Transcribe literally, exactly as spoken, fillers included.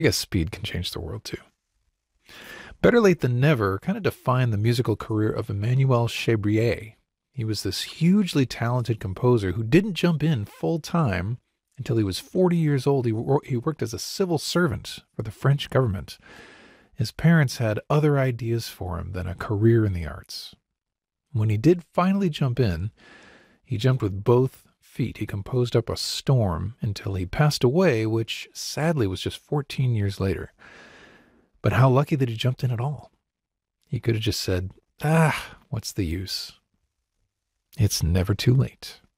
I guess speed can change the world too. Better Late Than Never kind of defined the musical career of Emmanuel Chabrier. He was this hugely talented composer who didn't jump in full time until he was forty years old. He, wor- he worked as a civil servant for the French government. His parents had other ideas for him than a career in the arts. When he did finally jump in, he jumped with both feet. He composed up a storm until he passed away, which sadly was just fourteen years later. But how lucky that he jumped in at all. He could have just said, ah, what's the use? It's never too late.